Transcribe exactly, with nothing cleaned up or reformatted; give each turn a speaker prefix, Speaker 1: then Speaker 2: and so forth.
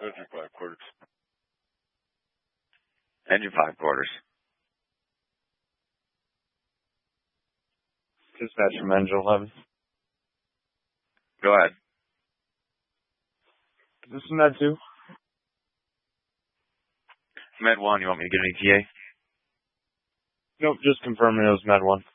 Speaker 1: Engine five quarters.
Speaker 2: Engine five quarters.
Speaker 3: Dispatch from engine eleven.
Speaker 2: Go ahead.
Speaker 3: Is this Med two?
Speaker 2: Med one, you want me to get an E T A?
Speaker 3: Nope, just confirming it was Med one.